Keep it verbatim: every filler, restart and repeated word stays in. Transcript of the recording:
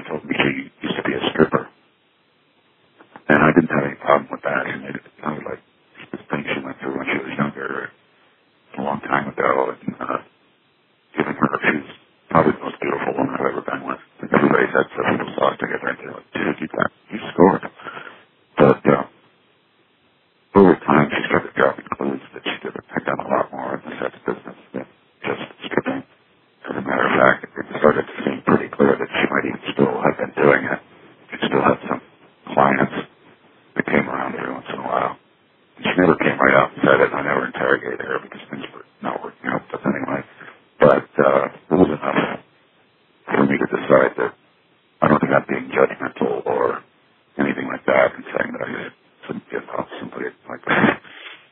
told me she used to be a stripper. And I didn't have any problem with that. She made it sound like this thing she went through when she was younger, a long time ago, and uh, giving her, she was probably the most beautiful woman I've ever been with. And everybody said so people saw us together and they're like, dude, you got, you scored. But uh, over time, she started dropping clues that she could have done a lot more in the sex business than just stripping. As a matter of fact, it started to seem pretty clear that she might even still have been doing it. She still had some clients that came around every once in a while. And she never came right out and said it, and I never interrogated her because things were not working out with us anyway. But uh, it was enough for me to decide that I don't think I'm being judgmental or anything like that and saying that I